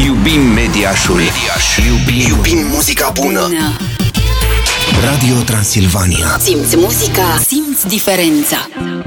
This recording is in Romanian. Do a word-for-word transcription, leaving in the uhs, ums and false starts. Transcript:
Iubim Mediașul. Mediaș. Iubim, iubim muzica bună. Bună. Radio Transilvania. Simți muzica, simți diferența.